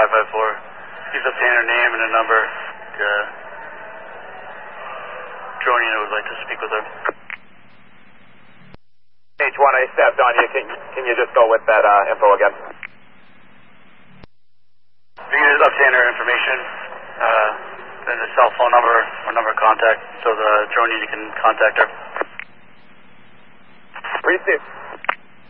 554. Please obtain her name and a number. Drone unit would like to speak with her. H1, I stepped on you. Can you just go with that info again? You can just obtain her information, then the cell phone number or number of contact, so the drone unit can contact her. Received.